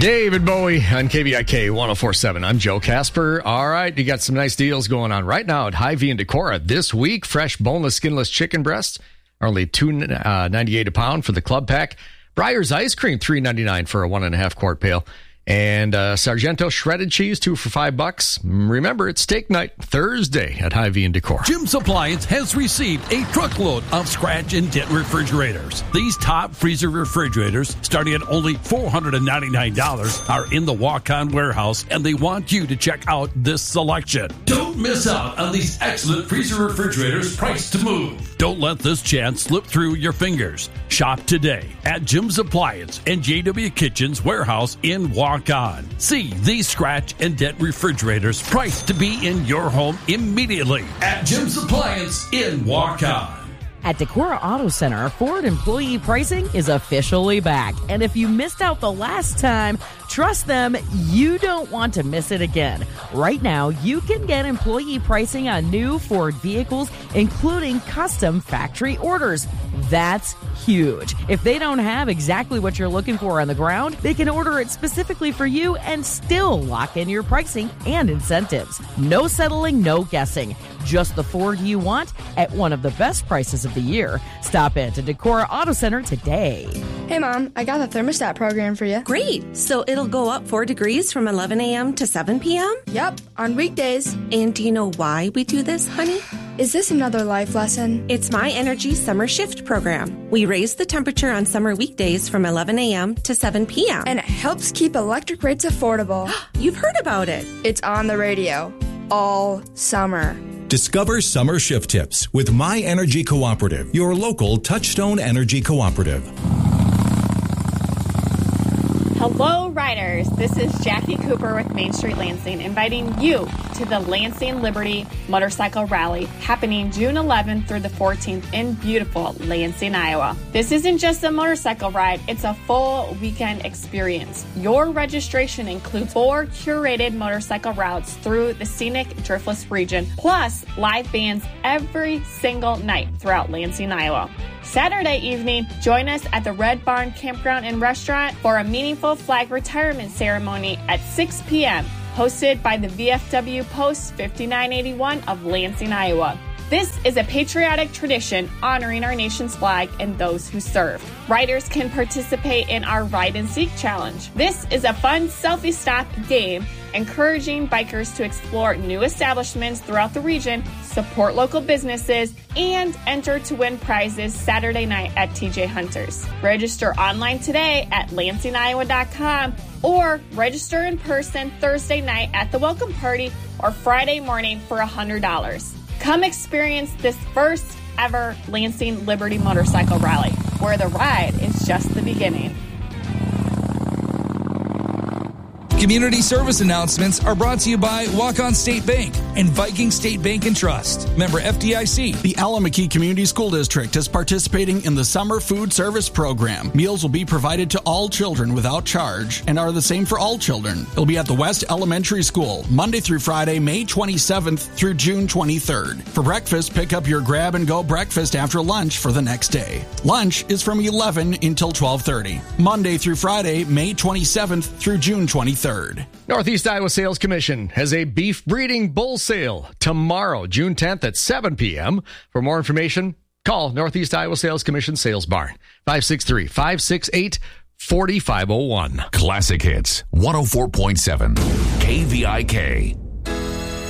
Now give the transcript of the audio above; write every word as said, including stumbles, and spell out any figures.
David Bowie on K V I K one oh four point seven. I'm Joe Casper. All right, you got some nice deals going on right now at Hy-Vee and Decorah. This week, fresh boneless, skinless chicken breasts are only two ninety-eight a pound for the club pack. Breyer's ice cream, three ninety-nine for a one and a half quart pail. And uh, Sargento shredded cheese, two for five bucks. Remember, it's steak night Thursday at Hy-Vee and Decorah. Jim's Appliance has received a truckload of scratch and dent refrigerators. These top freezer refrigerators, starting at only four hundred ninety-nine dollars, are in the walk-on warehouse, and they want you to check out this selection. Don't miss out on these excellent freezer refrigerators priced to move. Don't let this chance slip through your fingers. Shop today at Jim's Appliance and J W Kitchen's warehouse in Walk-On. See these scratch and dent refrigerators priced to be in your home immediately at Jim's Appliance in Walk-On. At Decorah Auto Center, Ford employee pricing is officially back. And if you missed out the last time, trust them, you don't want to miss it again. Right now, you can get employee pricing on new Ford vehicles, including custom factory orders. That's huge. If they don't have exactly what you're looking for on the ground, they can order it specifically for you and still lock in your pricing and incentives. No settling, no guessing. Just the Ford you want at one of the best prices of the year. Stop in to Decorah Auto Center today. Hey, Mom, I got the thermostat program for you. Great. So it'll go up four degrees from eleven a.m. to seven p.m.? Yep, on weekdays. And do you know why we do this, honey? Is this another life lesson? It's My Energy Summer Shift Program. We raise the temperature on summer weekdays from eleven a.m. to seven p.m. And it helps keep electric rates affordable. You've heard about it. It's on the radio all summer. Discover summer shift tips with My Energy Cooperative, your local Touchstone Energy Cooperative. Hello, riders. This is Jackie Cooper with Main Street Lansing, inviting you to the Lansing Liberty Motorcycle Rally happening June eleventh through the fourteenth in beautiful Lansing, Iowa. This isn't just a motorcycle ride, it's a full weekend experience. Your registration includes four curated motorcycle routes through the scenic Driftless region, plus live bands every single night throughout Lansing, Iowa. Saturday evening, join us at the Red Barn Campground and Restaurant for a meaningful flag retirement ceremony at six p.m., hosted by the V F W Post fifty-nine eighty-one of Lansing, Iowa. This is a patriotic tradition honoring our nation's flag and those who served. Riders can participate in our Ride and Seek Challenge. This is a fun selfie stop game encouraging bikers to explore new establishments throughout the region, support local businesses, and enter to win prizes Saturday night at T J Hunters. Register online today at Lansing Iowa dot com or register in person Thursday night at the welcome party or Friday morning for one hundred dollars. Come experience this first ever Lansing Liberty Motorcycle Rally, where the ride is just the beginning. Community service announcements are brought to you by Walk-On State Bank and Viking State Bank and Trust. Member F D I C. The Alameda Community School District is participating in the Summer Food Service Program. Meals will be provided to all children without charge and are the same for all children. It'll be at the West Elementary School, Monday through Friday, May twenty-seventh through June twenty-third. For breakfast, pick up your grab-and-go breakfast after lunch for the next day. Lunch is from eleven until twelve thirty. Monday through Friday, May twenty-seventh through June twenty-third. Northeast Iowa Sales Commission has a beef breeding bull sale tomorrow, June tenth at seven p.m. For more information, call Northeast Iowa Sales Commission Sales Barn, five six three, five six eight, four five zero one. Classic Hits, one oh four point seven, K V I K.